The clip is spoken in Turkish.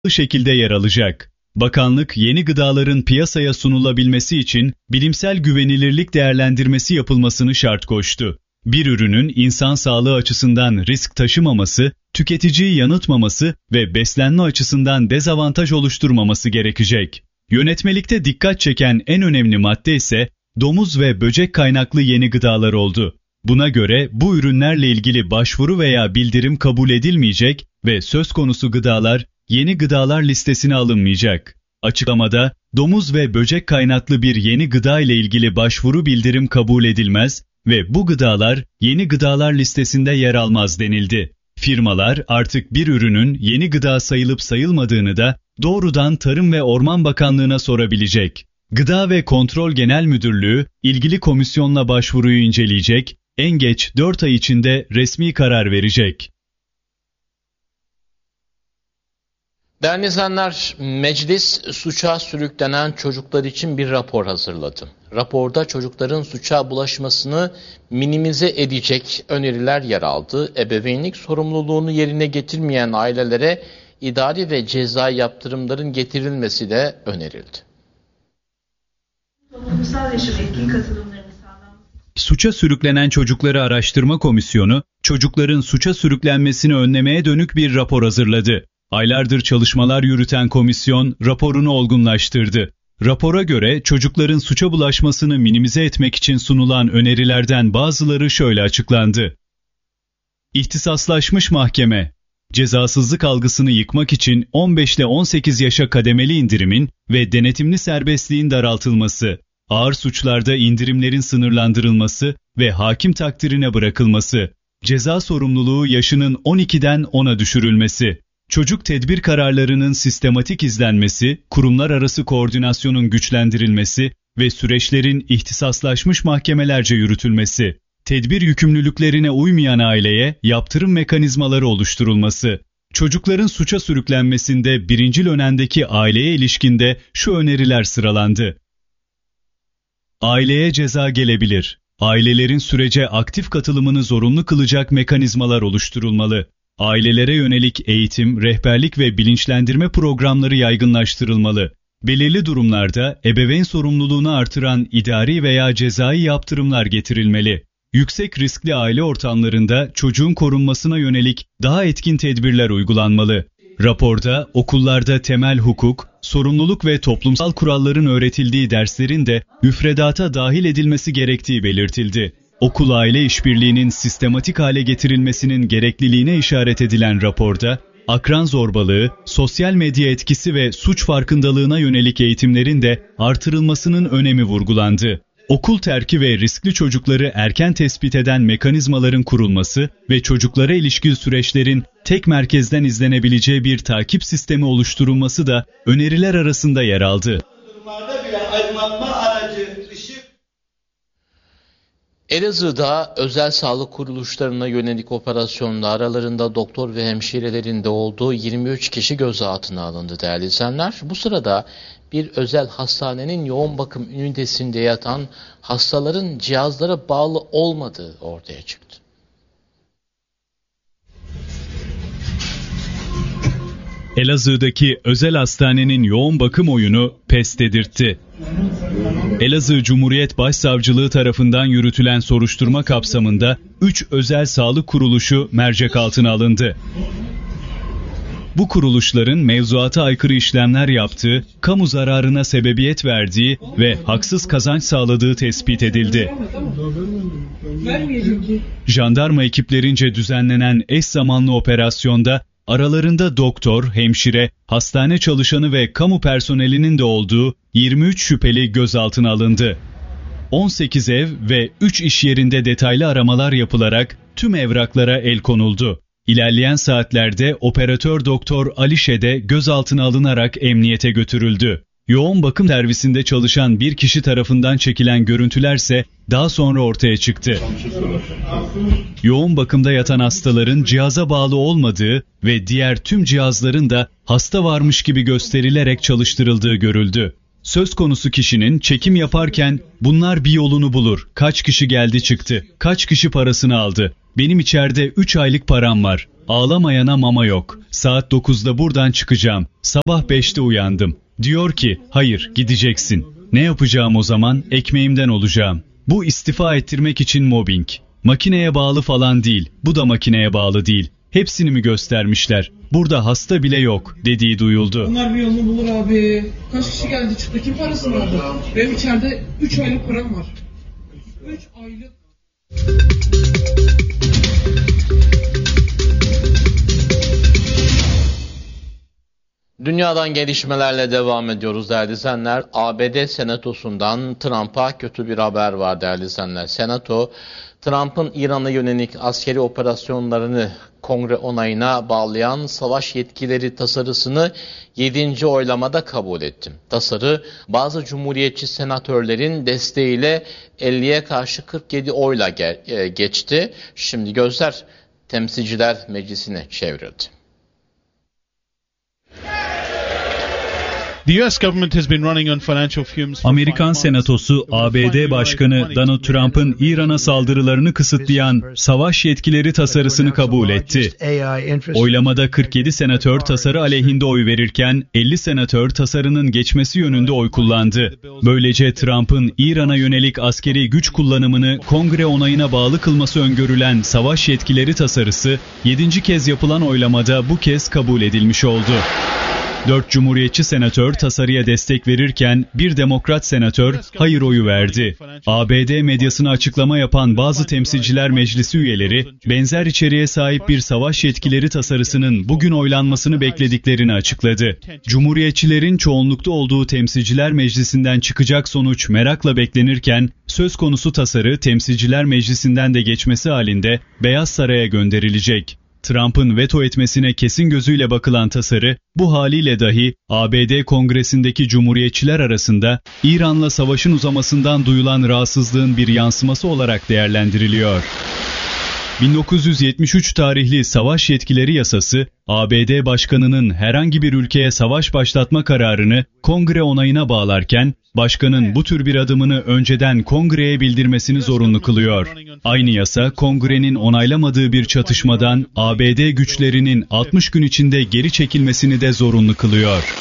şekilde yer alacak. Bakanlık, yeni gıdaların piyasaya sunulabilmesi için bilimsel güvenilirlik değerlendirmesi yapılmasını şart koştu. Bir ürünün insan sağlığı açısından risk taşımaması, tüketiciyi yanıltmaması ve beslenme açısından dezavantaj oluşturmaması gerekecek. Yönetmelikte dikkat çeken en önemli madde ise domuz ve böcek kaynaklı yeni gıdalar oldu. Buna göre bu ürünlerle ilgili başvuru veya bildirim kabul edilmeyecek ve söz konusu gıdalar yeni gıdalar listesine alınmayacak. Açıklamada domuz ve böcek kaynaklı bir yeni gıda ile ilgili başvuru bildirim kabul edilmez ve bu gıdalar yeni gıdalar listesinde yer almaz denildi. Firmalar artık bir ürünün yeni gıda sayılıp sayılmadığını da doğrudan Tarım ve Orman Bakanlığı'na sorabilecek. Gıda ve Kontrol Genel Müdürlüğü ilgili komisyonla başvuruyu inceleyecek, en geç 4 ay içinde resmi karar verecek. Değerli izleyenler, meclis suça sürüklenen çocuklar için bir rapor hazırladı. Raporda çocukların suça bulaşmasını minimize edecek öneriler yer aldı. Ebeveynlik sorumluluğunu yerine getirmeyen ailelere idari ve cezai yaptırımların getirilmesi de önerildi. Toplumsal yaşam etkin katılımlarını sağlaması. Suça sürüklenen çocukları araştırma komisyonu, çocukların suça sürüklenmesini önlemeye dönük bir rapor hazırladı. Aylardır çalışmalar yürüten komisyon raporunu olgunlaştırdı. Rapora göre çocukların suça bulaşmasını minimize etmek için sunulan önerilerden bazıları şöyle açıklandı. İhtisaslaşmış mahkeme, cezasızlık algısını yıkmak için 15 ile 18 yaşa kademeli indirimin ve denetimli serbestliğin daraltılması, ağır suçlarda indirimlerin sınırlandırılması ve hakim takdirine bırakılması, ceza sorumluluğu yaşının 12'den 10'a düşürülmesi, çocuk tedbir kararlarının sistematik izlenmesi, kurumlar arası koordinasyonun güçlendirilmesi ve süreçlerin ihtisaslaşmış mahkemelerce yürütülmesi, tedbir yükümlülüklerine uymayan aileye yaptırım mekanizmaları oluşturulması, çocukların suça sürüklenmesinde birincil önemdeki aileye ilişkinde şu öneriler sıralandı. Aileye ceza gelebilir. Ailelerin sürece aktif katılımını zorunlu kılacak mekanizmalar oluşturulmalı. Ailelere yönelik eğitim, rehberlik ve bilinçlendirme programları yaygınlaştırılmalı. Belirli durumlarda ebeveyn sorumluluğunu artıran idari veya cezai yaptırımlar getirilmeli. Yüksek riskli aile ortamlarında çocuğun korunmasına yönelik daha etkin tedbirler uygulanmalı. Raporda okullarda temel hukuk, sorumluluk ve toplumsal kuralların öğretildiği derslerin de müfredata dahil edilmesi gerektiği belirtildi. Okul-aile işbirliğinin sistematik hale getirilmesinin gerekliliğine işaret edilen raporda, akran zorbalığı, sosyal medya etkisi ve suç farkındalığına yönelik eğitimlerin de artırılmasının önemi vurgulandı. Okul terki ve riskli çocukları erken tespit eden mekanizmaların kurulması ve çocuklara ilişkin süreçlerin tek merkezden izlenebileceği bir takip sistemi oluşturulması da öneriler arasında yer aldı. Elazığ'da özel sağlık kuruluşlarına yönelik operasyonda aralarında doktor ve hemşirelerin de olduğu 23 kişi gözaltına alındı değerli izleyenler. Bu sırada bir özel hastanenin yoğun bakım ünitesinde yatan hastaların cihazlara bağlı olmadığı ortaya çıktı. Elazığ'daki özel hastanenin yoğun bakım oyunu pes dedirtti. Elazığ Cumhuriyet Başsavcılığı tarafından yürütülen soruşturma kapsamında 3 özel sağlık kuruluşu mercek altına alındı. Bu kuruluşların mevzuata aykırı işlemler yaptığı, kamu zararına sebebiyet verdiği ve haksız kazanç sağladığı tespit edildi. Jandarma ekiplerince düzenlenen eş zamanlı operasyonda aralarında doktor, hemşire, hastane çalışanı ve kamu personelinin de olduğu 23 şüpheli gözaltına alındı. 18 ev ve 3 iş yerinde detaylı aramalar yapılarak tüm evraklara el konuldu. İlerleyen saatlerde operatör doktor Alişe de gözaltına alınarak emniyete götürüldü. Yoğun bakım servisinde çalışan bir kişi tarafından çekilen görüntülerse daha sonra ortaya çıktı. Yoğun bakımda yatan hastaların cihaza bağlı olmadığı ve diğer tüm cihazların da hasta varmış gibi gösterilerek çalıştırıldığı görüldü. Söz konusu kişinin çekim yaparken bunlar bir yolunu bulur. Kaç kişi geldi çıktı, kaç kişi parasını aldı. Benim içeride 3 aylık param var. Ağlamayana mama yok. Saat 9'da buradan çıkacağım. Sabah 5'te uyandım. Diyor ki hayır gideceksin. Ne yapacağım o zaman? Ekmeğimden olacağım. Bu istifa ettirmek için mobbing. Makineye bağlı falan değil. Bu da makineye bağlı değil. Hepsini mi göstermişler? Burada hasta bile yok dediği duyuldu. Bunlar bir yolunu bulur abi. Kaç kişi geldi çıktı? Kim parasını aldı? Benim içeride 3 aylık param var. 3 aylık. Dünyadan gelişmelerle devam ediyoruz değerli izleyenler. ABD Senatosu'ndan Trump'a kötü bir haber var değerli izleyenler. Senato, Trump'ın İran'a yönelik askeri operasyonlarını Kongre onayına bağlayan savaş yetkileri tasarısını 7. oylamada kabul etti. Tasarı bazı Cumhuriyetçi senatörlerin desteğiyle 50'ye karşı 47 oyla geçti. Şimdi gözler Temsilciler Meclisi'ne çevrildi. Amerikan Senatosu, ABD Başkanı Donald Trump'ın İran'a saldırılarını kısıtlayan savaş yetkileri tasarısını kabul etti. Oylamada 47 senatör tasarı aleyhinde oy verirken 50 senatör tasarının geçmesi yönünde oy kullandı. Böylece Trump'ın İran'a yönelik askeri güç kullanımını Kongre onayına bağlı kılması öngörülen savaş yetkileri tasarısı 7. kez yapılan oylamada bu kez kabul edilmiş oldu. 4 Cumhuriyetçi senatör tasarıya destek verirken bir Demokrat senatör hayır oyu verdi. ABD medyasına açıklama yapan bazı Temsilciler Meclisi üyeleri benzer içeriğe sahip bir savaş yetkileri tasarısının bugün oylanmasını beklediklerini açıkladı. Cumhuriyetçilerin çoğunlukta olduğu Temsilciler Meclisi'nden çıkacak sonuç merakla beklenirken söz konusu tasarı Temsilciler Meclisi'nden de geçmesi halinde Beyaz Saray'a gönderilecek. Trump'ın veto etmesine kesin gözüyle bakılan tasarı, bu haliyle dahi ABD Kongresi'ndeki Cumhuriyetçiler arasında İran'la savaşın uzamasından duyulan rahatsızlığın bir yansıması olarak değerlendiriliyor. 1973 tarihli Savaş Yetkileri Yasası, ABD Başkanı'nın herhangi bir ülkeye savaş başlatma kararını Kongre onayına bağlarken, Başkanın bu tür bir adımını önceden Kongre'ye bildirmesini zorunlu kılıyor. Aynı yasa, Kongre'nin onaylamadığı bir çatışmadan ABD güçlerinin 60 gün içinde geri çekilmesini de zorunlu kılıyor.